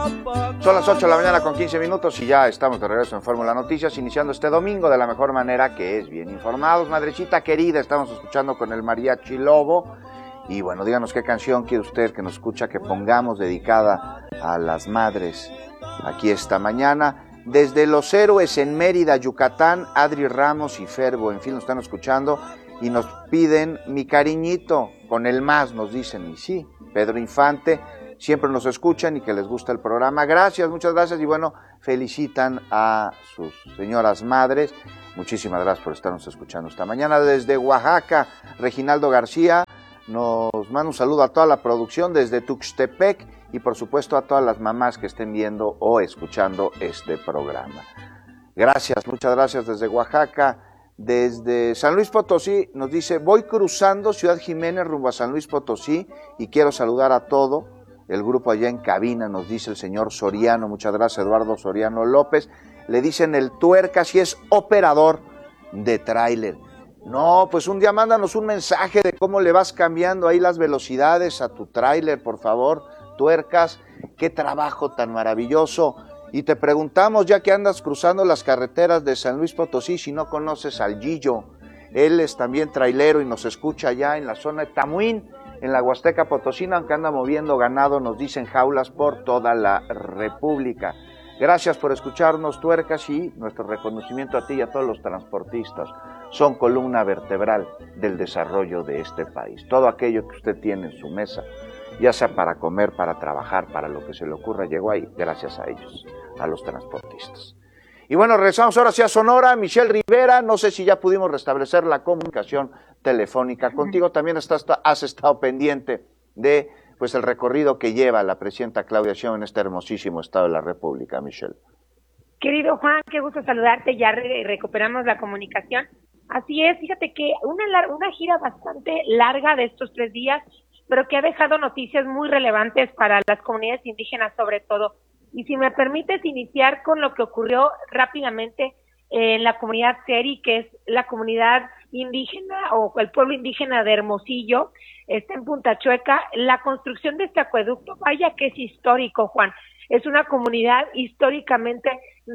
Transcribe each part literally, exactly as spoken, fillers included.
Son las ocho de la mañana con quince minutos y ya estamos de regreso en Fórmula Noticias, iniciando este domingo de la mejor manera, que es bien informados. Madrecita querida, estamos escuchando con el Mariachi Lobo. Y bueno, díganos qué canción quiere usted que nos escucha que pongamos dedicada a las madres aquí esta mañana. Desde Los Héroes en Mérida, Yucatán, Adri Ramos y Ferbo, en fin, nos están escuchando y nos piden Mi Cariñito, con el más, nos dicen. Y sí, Pedro Infante, siempre nos escuchan y que les gusta el programa. Gracias, muchas gracias. Y bueno, felicitan a sus señoras madres. Muchísimas gracias por estarnos escuchando esta mañana. Desde Oaxaca, Reginaldo García nos manda un saludo a toda la producción desde Tuxtepec y por supuesto a todas las mamás que estén viendo o escuchando este programa. Gracias, muchas gracias desde Oaxaca. Desde San Luis Potosí nos dice, voy cruzando Ciudad Jiménez rumbo a San Luis Potosí y quiero saludar a todo el grupo allá en cabina, nos dice el señor Soriano. Muchas gracias, Eduardo Soriano López. Le dicen el Tuercas y es operador de tráiler. No, pues un día mándanos un mensaje de cómo le vas cambiando ahí las velocidades a tu tráiler, por favor, Tuercas. Qué trabajo tan maravilloso. Y te preguntamos, ya que andas cruzando las carreteras de San Luis Potosí, si no conoces al Gillo. Él es también trailero y nos escucha allá en la zona de Tamuín, en la Huasteca Potosina, aunque anda moviendo ganado, nos dicen jaulas por toda la República. Gracias por escucharnos, Tuercas, y nuestro reconocimiento a ti y a todos los transportistas. Son columna vertebral del desarrollo de este país. Todo aquello que usted tiene en su mesa, ya sea para comer, para trabajar, para lo que se le ocurra, llegó ahí gracias a ellos, a los transportistas. Y bueno, regresamos ahora sí a Sonora. Michelle Rivera, no sé si ya pudimos restablecer la comunicación telefónica contigo. También estás, has estado pendiente de pues el recorrido que lleva la presidenta Claudia Sheinbaum en este hermosísimo estado de la República, Michelle. Querido Juan, qué gusto saludarte, ya re recuperamos la comunicación. Así es, fíjate que una, una gira bastante larga de estos tres días, pero que ha dejado noticias muy relevantes para las comunidades indígenas sobre todo. Y si me permites iniciar con lo que ocurrió rápidamente en la comunidad Seri, que es la comunidad indígena o el pueblo indígena de Hermosillo, está en Punta Chueca. La construcción de este acueducto, vaya que es histórico, Juan. Es una comunidad históricamente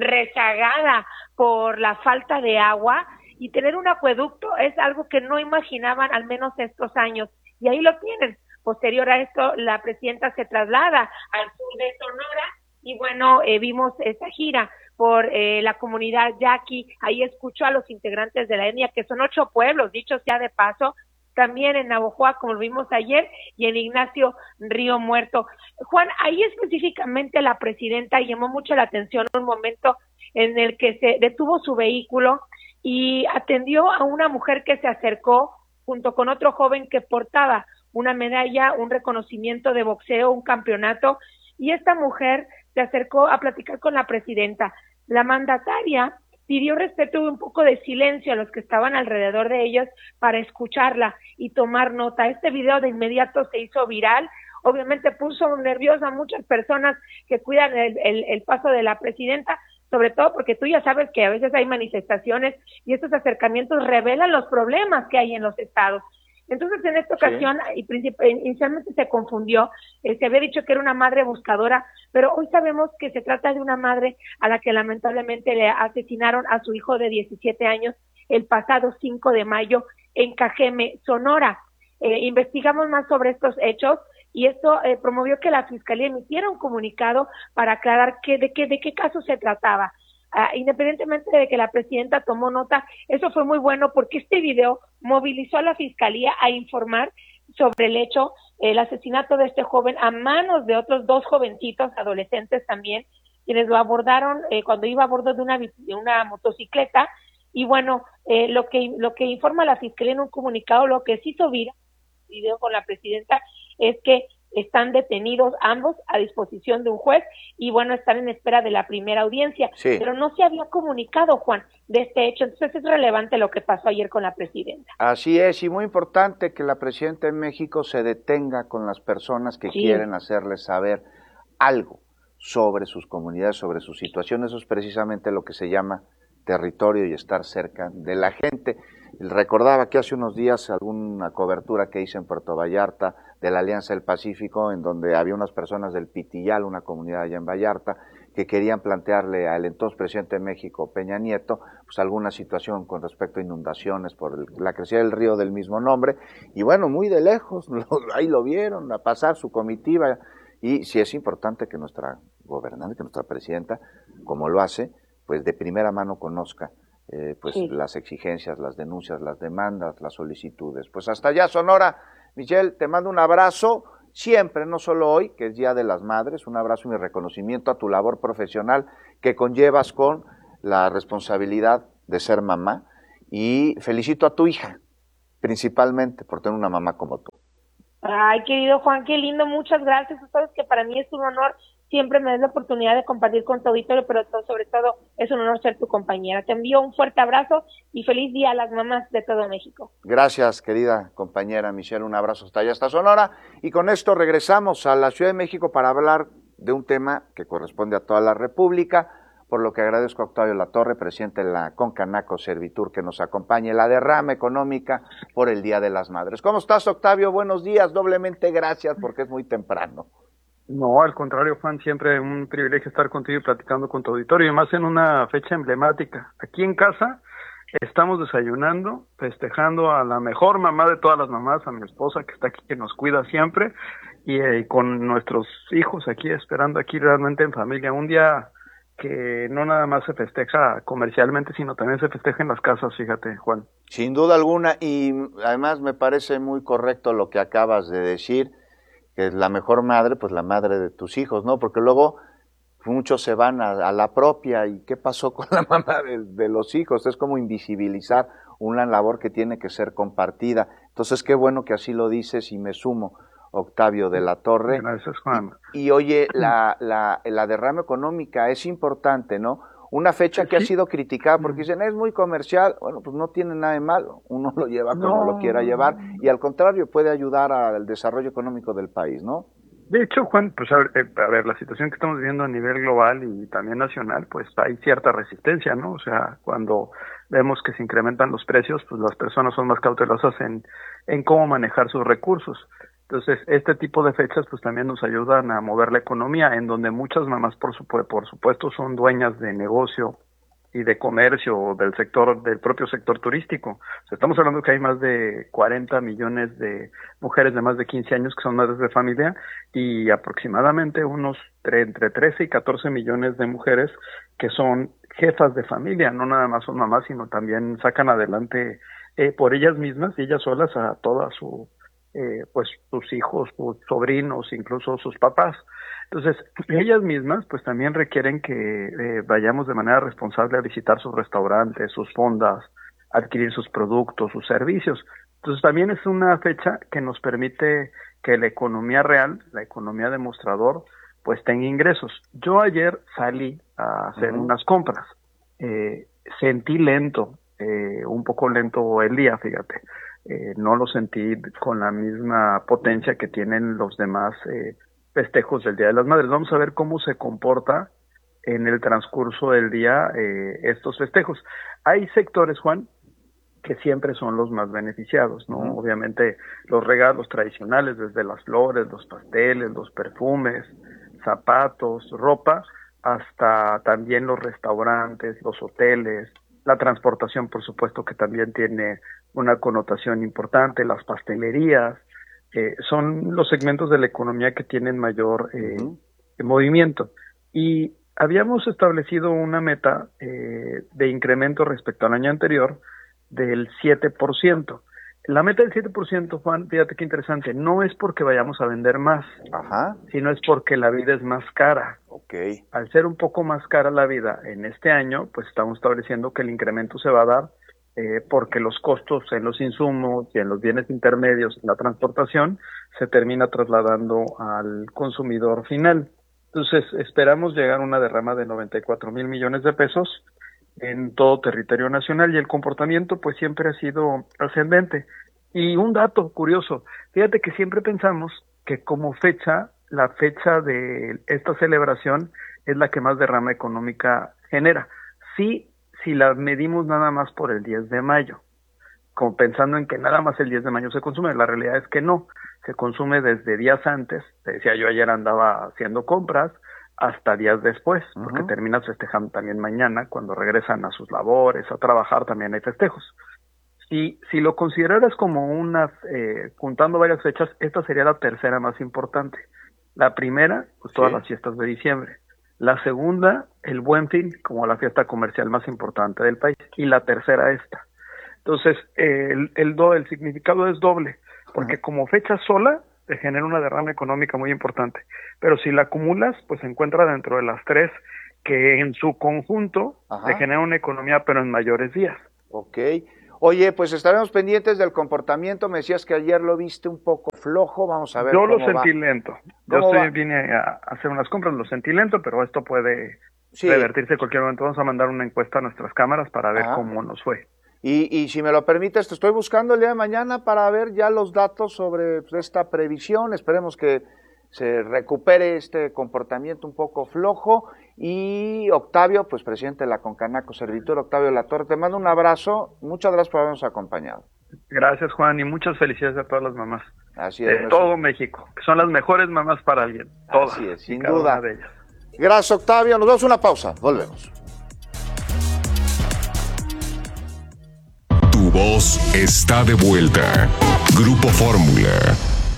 rezagada por la falta de agua, y tener un acueducto es algo que no imaginaban al menos estos años, y ahí lo tienen. Posterior a esto, la presidenta se traslada al sur de Sonora, y bueno, eh, vimos esta gira por eh, la comunidad yaqui. Ahí escuchó a los integrantes de la etnia, que son ocho pueblos, dicho sea de paso, también en Navojoa, como lo vimos ayer, y en Ignacio Río Muerto. Juan, ahí específicamente la presidenta llamó mucho la atención un momento en el que se detuvo su vehículo y atendió a una mujer que se acercó junto con otro joven que portaba una medalla, un reconocimiento de boxeo, un campeonato, y esta mujer se acercó a platicar con la presidenta. La mandataria pidió respeto y un poco de silencio a los que estaban alrededor de ellos para escucharla y tomar nota. Este video de inmediato se hizo viral, obviamente puso nerviosa a muchas personas que cuidan el, el, el paso de la presidenta, sobre todo porque tú ya sabes que a veces hay manifestaciones y estos acercamientos revelan los problemas que hay en los estados. Entonces, en esta ocasión, sí. y inicialmente se confundió, eh, se había dicho que era una madre buscadora, pero hoy sabemos que se trata de una madre a la que lamentablemente le asesinaron a su hijo de diecisiete años el pasado cinco de mayo en Cajeme, Sonora. Eh, investigamos más sobre estos hechos y esto eh, promovió que la Fiscalía emitiera un comunicado para aclarar que, de, qué, de qué caso se trataba. Uh, independientemente de que la presidenta tomó nota, eso fue muy bueno porque este video movilizó a la Fiscalía a informar sobre el hecho, el asesinato de este joven a manos de otros dos jovencitos, adolescentes también, quienes lo abordaron eh, cuando iba a bordo de una, de una motocicleta. Y bueno, eh, lo que lo que informa la Fiscalía en un comunicado, lo que se hizo viral video con la presidenta, es que están detenidos ambos a disposición de un juez y bueno, están en espera de la primera audiencia, sí. Pero no se había comunicado, Juan, de este hecho, entonces es relevante lo que pasó ayer con la presidenta. Así es, y muy importante que la presidenta de México se detenga con las personas que sí. quieren hacerles saber algo sobre sus comunidades, sobre su situación. Eso es precisamente lo que se llama territorio y estar cerca de la gente. Recordaba que hace unos días alguna cobertura que hice en Puerto Vallarta de la Alianza del Pacífico, en donde había unas personas del Pitillal, una comunidad allá en Vallarta, que querían plantearle al entonces presidente de México, Peña Nieto, pues alguna situación con respecto a inundaciones por el, la crecida del río del mismo nombre, y bueno, muy de lejos, lo, ahí lo vieron, a pasar su comitiva, y sí es importante que nuestra gobernante, que nuestra presidenta, como lo hace, pues de primera mano conozca Eh, pues sí. las exigencias, las denuncias, las demandas, las solicitudes. Pues hasta allá, Sonora. Michelle, te mando un abrazo, siempre, no solo hoy, que es Día de las Madres, un abrazo y mi reconocimiento a tu labor profesional que conllevas con la responsabilidad de ser mamá, y felicito a tu hija, principalmente, por tener una mamá como tú. Ay, querido Juan, qué lindo, muchas gracias. Tú sabes que para mí es un honor, siempre me das la oportunidad de compartir con tu auditorio, pero todo, sobre todo es un honor ser tu compañera. Te envío un fuerte abrazo y feliz día a las mamás de todo México. Gracias, querida compañera Michelle, un abrazo hasta allá, hasta Sonora. Y con esto regresamos a la Ciudad de México para hablar de un tema que corresponde a toda la República, por lo que agradezco a Octavio Latorre, presidente de la Concanaco Servitur, que nos acompañe, la derrama económica por el Día de las Madres. ¿Cómo estás, Octavio? Buenos días, doblemente gracias porque es muy temprano. No, al contrario, Juan, siempre un privilegio estar contigo y platicando con tu auditorio, y más en una fecha emblemática. Aquí en casa estamos desayunando, festejando a la mejor mamá de todas las mamás, a mi esposa que está aquí, que nos cuida siempre, y eh, con nuestros hijos aquí, esperando aquí realmente en familia, un día que no nada más se festeja comercialmente, sino también se festeja en las casas, fíjate, Juan. Sin duda alguna, y además me parece muy correcto lo que acabas de decir, que es la mejor madre, pues la madre de tus hijos, ¿no? Porque luego muchos se van a, a la propia, ¿y qué pasó con la mamá de, de los hijos? Es como invisibilizar una labor que tiene que ser compartida. Entonces, qué bueno que así lo dices y me sumo, Octavio de la Torre. Gracias, Juan. Y, y oye, la, la, la derrama económica es importante, ¿no? Una fecha que ha sido criticada porque dicen, es muy comercial. Bueno, pues no tiene nada de malo. Uno lo lleva como no. lo quiera llevar y al contrario puede ayudar al desarrollo económico del país, ¿no? De hecho, Juan, pues a ver, eh, a ver, la situación que estamos viviendo a nivel global y también nacional, pues hay cierta resistencia, ¿no? O sea, cuando vemos que se incrementan los precios, pues las personas son más cautelosas en, en cómo manejar sus recursos. Entonces, este tipo de fechas pues también nos ayudan a mover la economía, en donde muchas mamás, por, supu- por supuesto, son dueñas de negocio y de comercio del sector, del propio sector turístico. O sea, estamos hablando que hay más de cuarenta millones de mujeres de más de quince años que son madres de familia y aproximadamente unos tre- entre trece y catorce millones de mujeres que son jefas de familia, no nada más son mamás, sino también sacan adelante eh, por ellas mismas y ellas solas a toda su Eh, pues sus hijos, sus sobrinos, incluso sus papás. Entonces, ellas mismas pues también requieren que eh, vayamos de manera responsable a visitar sus restaurantes, sus fondas, adquirir sus productos, sus servicios. Entonces, también es una fecha que nos permite que la economía real, la economía de mostrador, pues tenga ingresos. Yo ayer salí a hacer uh-huh. unas compras. Eh, sentí lento, eh, un poco lento el día, fíjate. Eh, no lo sentí con la misma potencia que tienen los demás eh, festejos del Día de las Madres. Vamos a ver cómo se comporta en el transcurso del día eh, estos festejos. Hay sectores, Juan, que siempre son los más beneficiados, ¿no? Uh-huh. Obviamente los regalos tradicionales, desde las flores, los pasteles, los perfumes, zapatos, ropa, hasta también los restaurantes, los hoteles, la transportación, por supuesto, que también tiene una connotación importante, las pastelerías, eh, son los segmentos de la economía que tienen mayor eh, uh-huh. movimiento. Y habíamos establecido una meta eh, de incremento respecto al año anterior del siete por ciento. La meta del siete por ciento, Juan, fíjate qué interesante, no es porque vayamos a vender más, Ajá. sino es porque la vida es más cara. Okay. Al ser un poco más cara la vida en este año, pues estamos estableciendo que el incremento se va a dar eh, porque los costos en los insumos y en los bienes intermedios, en la transportación, se termina trasladando al consumidor final. Entonces, esperamos llegar a una derrama de noventa y cuatro mil millones de pesos en todo territorio nacional y el comportamiento pues siempre ha sido ascendente. Y un dato curioso, fíjate que siempre pensamos que como fecha, la fecha de esta celebración es la que más derrama económica genera. Sí, si la medimos nada más por el diez de mayo, como pensando en que nada más el diez de mayo se consume. La realidad es que no, se consume desde días antes, te decía yo ayer andaba haciendo compras, hasta días después, porque uh-huh. terminas festejando también mañana, cuando regresan a sus labores, a trabajar también hay festejos. Si, si lo consideraras como unas, eh, juntando varias fechas, esta sería la tercera más importante. La primera, pues todas sí. las fiestas de diciembre. La segunda, el Buen Fin, como la fiesta comercial más importante del país. Y la tercera, esta. Entonces, eh, el, el, do, el significado es doble, porque uh-huh. como fecha sola, te genera una derrama económica muy importante. Pero si la acumulas, pues se encuentra dentro de las tres, que en su conjunto Ajá. te genera una economía, pero en mayores días. Ok. Oye, pues estaremos pendientes del comportamiento. Me decías que ayer lo viste un poco flojo. Vamos a ver Yo cómo lo sentí va. lento. Yo estoy, vine a hacer unas compras, lo sentí lento, pero esto puede sí. revertirse en cualquier momento. Vamos a mandar una encuesta a nuestras cámaras para ver Ajá. cómo nos fue. Y, y si me lo permites, te estoy buscando el día de mañana para ver ya los datos sobre esta previsión. Esperemos que se recupere este comportamiento un poco flojo. Y Octavio, pues presidente de la Concanaco Servitur, Octavio Latorre, te mando un abrazo. Muchas gracias por habernos acompañado. Gracias, Juan, y muchas felicidades a todas las mamás. Así es. De todo México, que son las mejores mamás para alguien. Todas. Así es, sin duda. De ellas. Gracias, Octavio. Nos damos una pausa. Volvemos. Tu voz está de vuelta. Grupo Fórmula.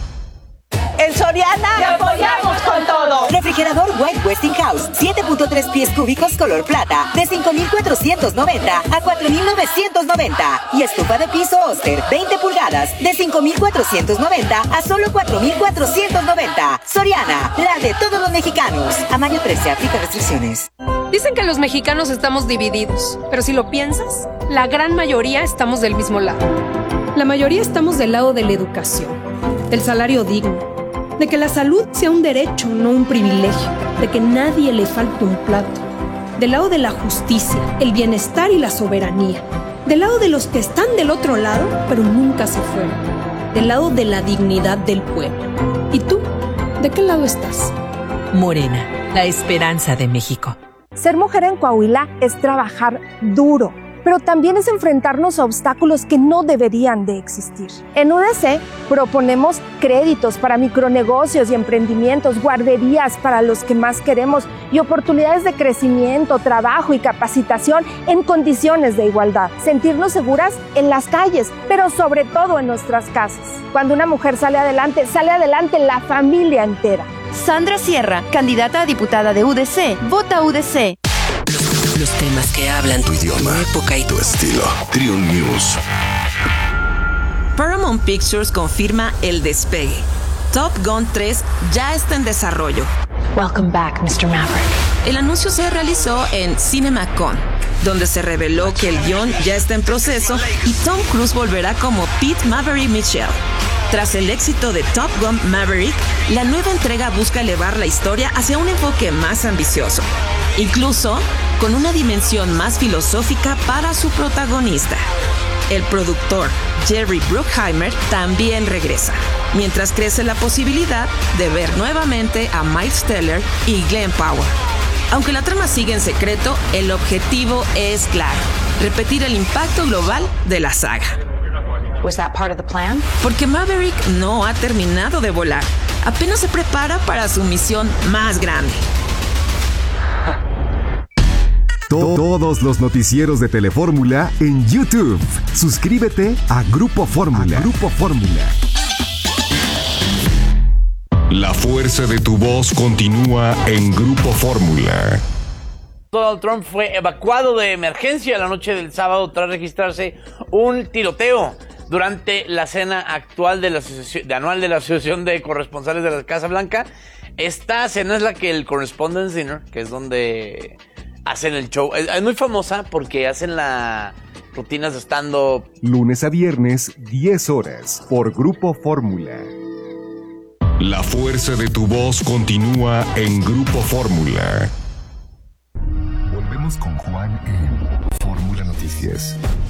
En Soriana ¡te apoyamos con todo! Refrigerador White Westinghouse, siete punto tres pies cúbicos color plata, de cinco mil cuatrocientos noventa a cuatro mil novecientos noventa. Y estufa de piso Oster, veinte pulgadas, de cinco mil cuatrocientos noventa a solo cuatro mil cuatrocientos noventa. Soriana, la de todos los mexicanos. A mayo trece, aplica restricciones. Dicen que los mexicanos estamos divididos, pero si lo piensas, la gran mayoría estamos del mismo lado. La mayoría estamos del lado de la educación, del salario digno, de que la salud sea un derecho, no un privilegio, de que nadie le falte un plato, del lado de la justicia, el bienestar y la soberanía, del lado de los que están del otro lado, pero nunca se fueron, del lado de la dignidad del pueblo. ¿Y tú? ¿De qué lado estás? Morena, la esperanza de México. Ser mujer en Coahuila es trabajar duro, pero también es enfrentarnos a obstáculos que no deberían de existir. En U D C proponemos créditos para micronegocios y emprendimientos, guarderías para los que más queremos y oportunidades de crecimiento, trabajo y capacitación en condiciones de igualdad. Sentirnos seguras en las calles, pero sobre todo en nuestras casas. Cuando una mujer sale adelante, sale adelante la familia entera. Sandra Sierra, candidata a diputada de U D C. Vota U D C. Los temas que hablan tu idioma, tu época y tu estilo. Triun News. Paramount Pictures confirma el despegue. Top Gun tres ya está en desarrollo. Welcome back, mister Maverick. El anuncio se realizó en CinemaCon, donde se reveló que el guión ya está en proceso y Tom Cruise volverá como Pete Maverick Mitchell. Tras el éxito de Top Gun Maverick, la nueva entrega busca elevar la historia hacia un enfoque más ambicioso, incluso con una dimensión más filosófica para su protagonista. El productor Jerry Bruckheimer también regresa, mientras crece la posibilidad de ver nuevamente a Miles Teller y Glenn Powell. Aunque la trama sigue en secreto, el objetivo es claro: repetir el impacto global de la saga. Was that part of the plan? Porque Maverick no ha terminado de volar, apenas se prepara para su misión más grande. Todos los noticieros de Telefórmula en YouTube. Suscríbete a Grupo Fórmula. Grupo Fórmula. La fuerza de tu voz continúa en Grupo Fórmula. Donald Trump fue evacuado de emergencia la noche del sábado tras registrarse un tiroteo durante la cena actual de la asociación, de anual de la Asociación de Corresponsales de la Casa Blanca. Esta cena es la que el Correspondence Dinner, que es donde hacen el show. Es, es muy famosa porque hacen las rutinas de stand-up. Lunes a viernes, diez horas, por Grupo Fórmula. La fuerza de tu voz continúa en Grupo Fórmula. Volvemos con Juan en Fórmula Noticias.